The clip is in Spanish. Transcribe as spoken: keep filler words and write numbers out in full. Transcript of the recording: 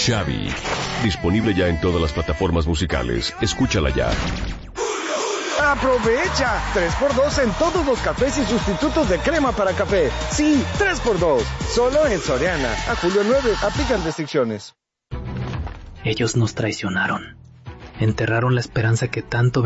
Xavi. Disponible ya en todas las plataformas musicales. Escúchala ya. ¡Aprovecha! tres por dos en todos los cafés y sustitutos de crema para café. Sí, tres por dos. Solo en Soriana. A julio nueve. Aplican restricciones. Ellos nos traicionaron. Enterraron la esperanza que tanto